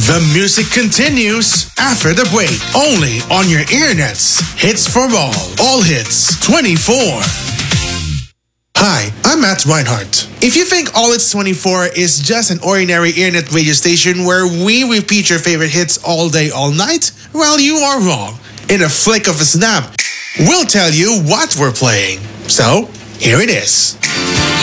The music continues after the break, only on your earnets. Hits for all hits 24. Hi, I'm Matt Reinhardt. If you think All Hits 24 is just an ordinary internet radio station where we repeat your favorite hits all day, all night, well, you are wrong. In a flick of a snap, we'll tell you what we're playing. So, here it is.